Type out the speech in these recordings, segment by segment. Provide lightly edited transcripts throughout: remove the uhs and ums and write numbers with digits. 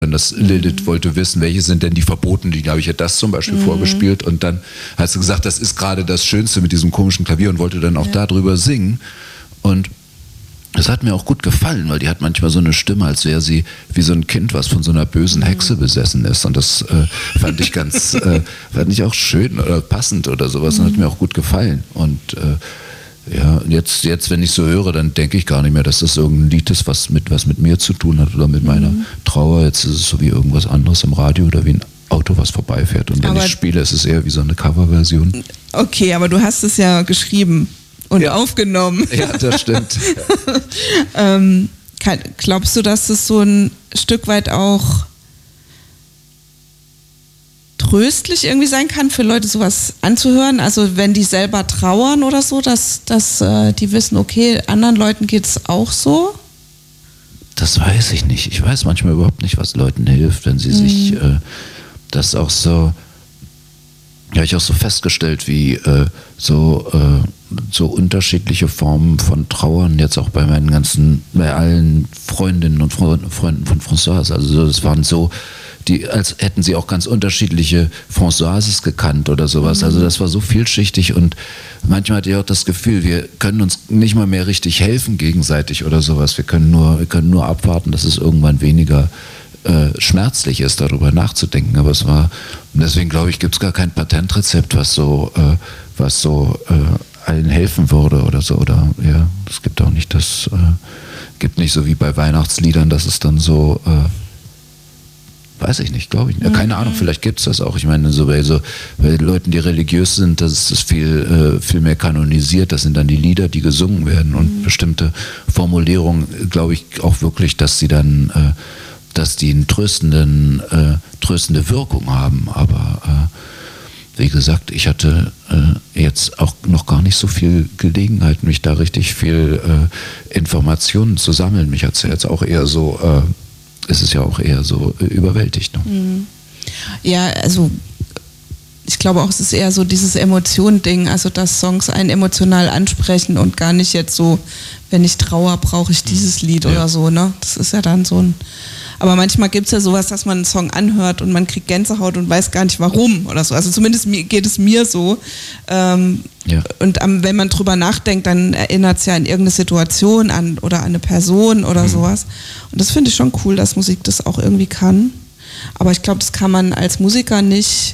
Das Lilith wollte wissen, welche sind denn die verbotenen Lieder. Habe ich ja das zum Beispiel vorgespielt und dann hat sie gesagt, das ist gerade das Schönste mit diesem komischen Klavier und wollte dann auch darüber singen. Und das hat mir auch gut gefallen, weil die hat manchmal so eine Stimme, als wäre sie wie so ein Kind, was von so einer bösen Hexe besessen ist. Und das fand ich fand ich auch schön oder passend oder sowas und hat mir auch gut gefallen. Und ja, jetzt, wenn ich so höre, dann denke ich gar nicht mehr, dass das irgendein Lied ist, was mit mir zu tun hat oder mit meiner Trauer. Jetzt ist es so wie irgendwas anderes im Radio oder wie ein Auto, was vorbeifährt. Und wenn ich spiele, ist es eher wie so eine Coverversion. Okay, aber du hast es ja geschrieben und aufgenommen. Ja, das stimmt. Glaubst du, dass es so ein Stück weit auch tröstlich irgendwie sein kann für Leute, sowas anzuhören? Also wenn die selber trauern oder so, dass die wissen, okay, anderen Leuten geht es auch so? Das weiß ich nicht. Ich weiß manchmal überhaupt nicht, was Leuten hilft, wenn sie sich das auch so, ja, ich auch so festgestellt, wie so unterschiedliche Formen von Trauern jetzt auch bei allen Freundinnen und Freunden von Françoise. Also das waren so, als hätten sie auch ganz unterschiedliche Françoises gekannt oder sowas. Also das war so vielschichtig und manchmal hatte ich auch das Gefühl, wir können uns nicht mal mehr richtig helfen gegenseitig oder sowas. Wir können nur abwarten, dass es irgendwann weniger schmerzlich ist, darüber nachzudenken. Aber deswegen glaube ich, gibt es gar kein Patentrezept, was so allen helfen würde oder so. Oder ja, es gibt auch nicht gibt nicht so wie bei Weihnachtsliedern, dass es dann so weiß ich nicht, glaube ich nicht. Keine Ahnung, vielleicht gibt es das auch. Ich meine, so bei Leuten, die religiös sind, das ist das viel mehr kanonisiert. Das sind dann die Lieder, die gesungen werden und bestimmte Formulierungen, glaube ich auch wirklich, dass die dann, dass die eine tröstende Wirkung haben. Aber wie gesagt, ich hatte jetzt auch noch gar nicht so viel Gelegenheit, mich da richtig viel Informationen zu sammeln. Mich hat es ja jetzt auch eher so es ist ja auch eher so überwältigt. Ne? Ja, also ich glaube auch, es ist eher so dieses Emotion-Ding, also dass Songs einen emotional ansprechen und gar nicht jetzt so, wenn ich trauere, brauche ich dieses Lied oder so, ne? Das ist ja dann so ein... Aber manchmal gibt es ja sowas, dass man einen Song anhört und man kriegt Gänsehaut und weiß gar nicht warum oder so. Also zumindest geht es mir so. Und wenn man drüber nachdenkt, dann erinnert es ja an irgendeine Situation an oder an eine Person oder sowas. Und das finde ich schon cool, dass Musik das auch irgendwie kann. Aber ich glaube, das kann man als Musiker nicht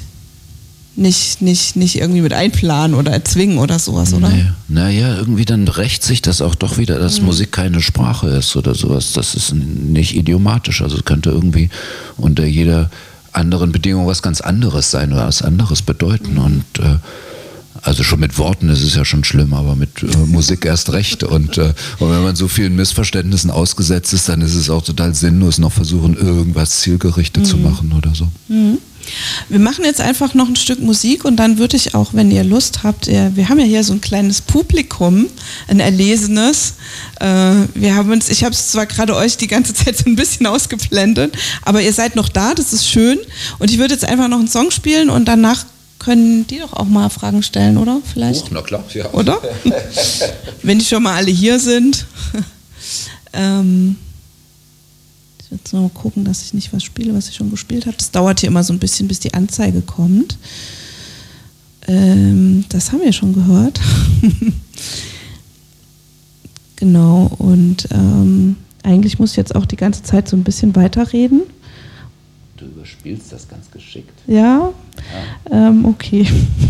irgendwie mit einplanen oder erzwingen oder sowas, oder? Naja, irgendwie dann rächt sich das auch doch wieder, dass Musik keine Sprache ist oder sowas. Das ist nicht idiomatisch. Also es könnte irgendwie unter jeder anderen Bedingung was ganz anderes sein oder was anderes bedeuten. Und also schon mit Worten ist es ja schon schlimm, aber mit Musik erst recht. Und wenn man so vielen Missverständnissen ausgesetzt ist, dann ist es auch total sinnlos, noch versuchen, irgendwas zielgerichtet zu machen oder so. Wir machen jetzt einfach noch ein Stück Musik und dann würde ich auch, wenn ihr Lust habt, wir haben ja hier so ein kleines Publikum, ein erlesenes. Ich habe es zwar gerade euch die ganze Zeit so ein bisschen ausgeblendet, aber ihr seid noch da, das ist schön. Und ich würde jetzt einfach noch einen Song spielen und danach können die doch auch mal Fragen stellen, oder? Vielleicht? Na klar, ja. Oder? Wenn die schon mal alle hier sind. Ich werde jetzt noch mal gucken, dass ich nicht was spiele, was ich schon gespielt habe. Das dauert hier immer so ein bisschen, bis die Anzeige kommt. Das haben wir schon gehört. Genau, und eigentlich muss ich jetzt auch die ganze Zeit so ein bisschen weiterreden. Du überspielst das ganz geschickt. Ja? Okay.